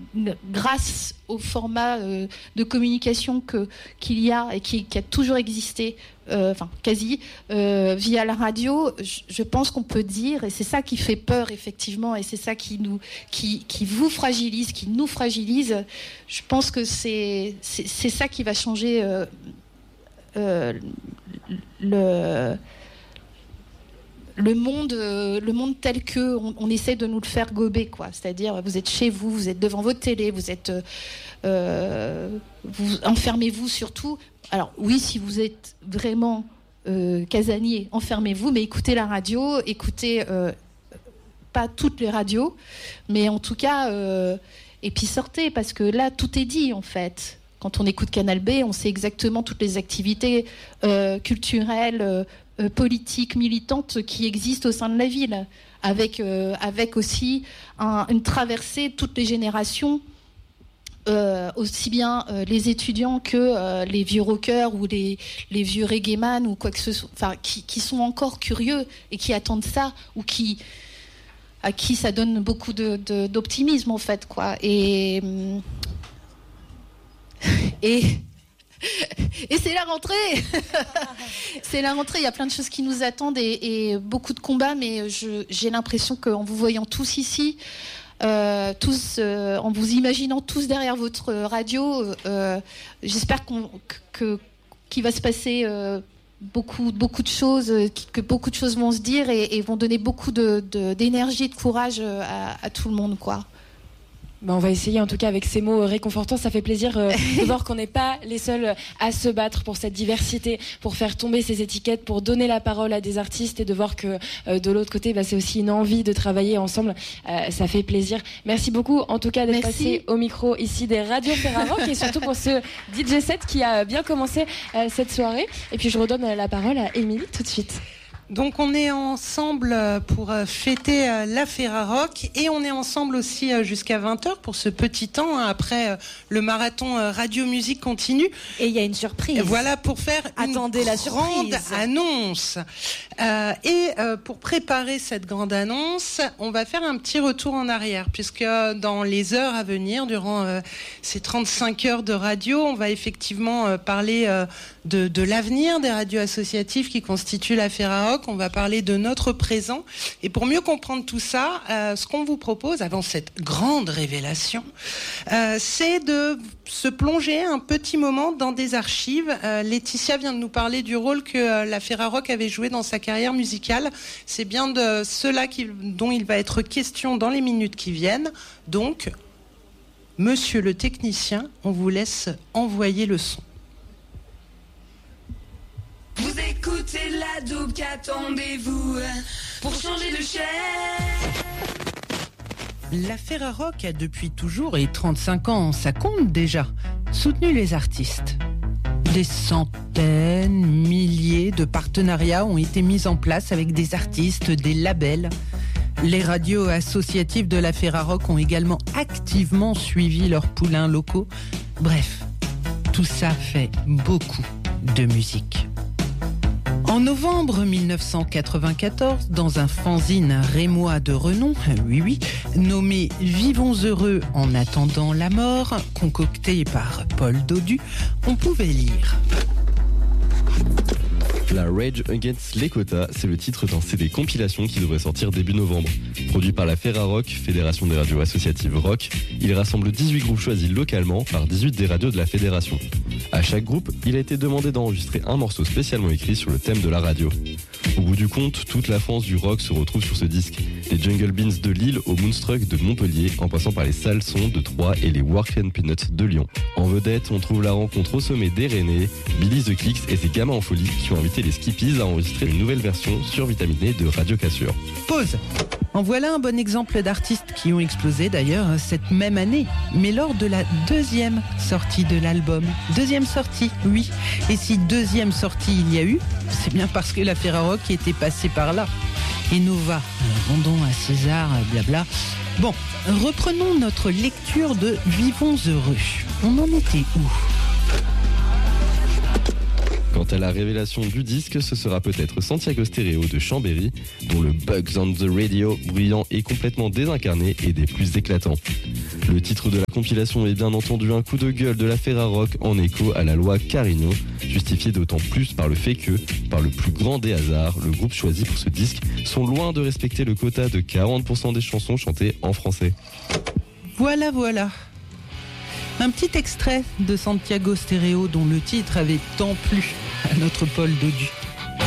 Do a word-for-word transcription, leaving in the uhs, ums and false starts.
grâce au format euh, de communication que, qu'il y a et qui, qui a toujours existé, euh, enfin quasi, euh, via la radio, je, je pense qu'on peut dire, et c'est ça qui fait peur effectivement, et c'est ça qui, nous, qui, qui vous fragilise, qui nous fragilise, je pense que c'est, c'est, c'est ça qui va changer euh, euh, le... Le monde, euh, le monde tel que on, on essaie de nous le faire gober, quoi. C'est-à-dire, vous êtes chez vous, vous êtes devant votre télé, vous êtes, euh, vous enfermez-vous surtout. Alors oui, si vous êtes vraiment euh, casanier, enfermez-vous, mais écoutez la radio, écoutez euh, pas toutes les radios, mais en tout cas, euh, et puis sortez, parce que là, tout est dit en fait. Quand on écoute Canal B, on sait exactement toutes les activités euh, culturelles. Euh, Euh, politique militante qui existe au sein de la ville, avec, euh, avec aussi un, une traversée de toutes les générations, euh, aussi bien euh, les étudiants que euh, les vieux rockers ou les, les vieux reggaeman ou quoi que ce soit, enfin, qui, qui sont encore curieux et qui attendent ça, ou qui, à qui ça donne beaucoup de, de, d'optimisme en fait, quoi. Et, et Et c'est la rentrée. C'est la rentrée, il y a plein de choses qui nous attendent et, et beaucoup de combats, mais je, j'ai l'impression qu'en vous voyant tous ici, euh, tous, euh, en vous imaginant tous derrière votre radio, euh, j'espère qu'on, que, qu'il va se passer euh, beaucoup, beaucoup de choses, que beaucoup de choses vont se dire et, et vont donner beaucoup de, de, d'énergie et de courage à, à tout le monde, quoi. Ben on va essayer, en tout cas, avec ces mots réconfortants. Ça fait plaisir euh, de voir qu'on n'est pas les seuls à se battre pour cette diversité, pour faire tomber ces étiquettes, pour donner la parole à des artistes, et de voir que euh, de l'autre côté, bah, c'est aussi une envie de travailler ensemble. Euh, ça fait plaisir. Merci beaucoup, en tout cas, d'être Merci. passé au micro ici des radios Ferrarock, et surtout pour ce D J set qui a bien commencé euh, cette soirée. Et puis je redonne la parole à Émilie tout de suite. Donc on est ensemble pour fêter la Ferrarock, et on est ensemble aussi jusqu'à vingt heures pour ce petit temps après le marathon Radio Musique Continue. Et il y a une surprise. Voilà, pour faire Attendez une la grande surprise. annonce. Euh, et euh, pour préparer cette grande annonce, on va faire un petit retour en arrière, puisque dans les heures à venir, durant euh, ces trente-cinq heures de radio, on va effectivement euh, parler euh, de, de l'avenir des radios associatives qui constituent la Ferrarock. On va parler de notre présent. Et pour mieux comprendre tout ça, euh, ce qu'on vous propose avant cette grande révélation, euh, c'est de se plonger un petit moment dans des archives. Euh, Laetitia vient de nous parler du rôle que euh, la Ferrarock avait joué dans sa carrière musicale. C'est bien de cela qui, dont il va être question dans les minutes qui viennent. Donc, monsieur le technicien, on vous laisse envoyer le son. Vous écoutez la double, qu'attendez-vous pour changer de chaîne? La Ferrarock a depuis toujours, et trente-cinq ans, ça compte déjà, soutenu les artistes. Des centaines, milliers de partenariats ont été mis en place avec des artistes, des labels. Les radios associatives de la Ferrarock ont également activement suivi leurs poulains locaux. Bref, tout ça fait beaucoup de musique. En novembre mille neuf cent quatre-vingt-quatorze, dans un fanzine rémois de renom, oui oui, nommé Vivons heureux en attendant la mort, concocté par Paul Dodu, on pouvait lire. La Rage Against les quotas, c'est le titre d'un C D compilation qui devrait sortir début novembre. Produit par la Ferrarock, Fédération des radios associatives rock, il rassemble dix-huit groupes choisis localement par dix-huit des radios de la fédération. À chaque groupe, il a été demandé d'enregistrer un morceau spécialement écrit sur le thème de la radio. Au bout du compte, toute la France du rock se retrouve sur ce disque. Les Jungle Beans de Lille au Moonstruck de Montpellier, en passant par les Salsons de Troyes et les Work and Peanuts de Lyon. En vedette, on trouve la rencontre au sommet d'Eréné, Billy the Kicks et ses gamins en folie qui ont invité les Skippies à enregistrer une nouvelle version survitaminée de Radio Cassure. Pause. En voilà un bon exemple d'artistes qui ont explosé d'ailleurs cette même année, mais lors de la deuxième sortie de l'album. Deuxième sortie, oui. Et si deuxième sortie il y a eu, c'est bien parce que la Ferrarock était passée par là. Et Nova, rendons à César, blabla. Bon, reprenons notre lecture de Vivons heureux. On en était où ? Quant à la révélation du disque, ce sera peut-être Santiago Stereo de Chambéry, dont le Bugs on the Radio, bruyant et complètement désincarné, est des plus éclatants. Le titre de la compilation est bien entendu un coup de gueule de la Ferrarock en écho à la loi Carigno, justifié d'autant plus par le fait que, par le plus grand des hasards, le groupe choisi pour ce disque sont loin de respecter le quota de quarante pour cent des chansons chantées en français. Voilà, voilà. Un petit extrait de Santiago Stereo dont le titre avait tant plu à notre Paul Dodu.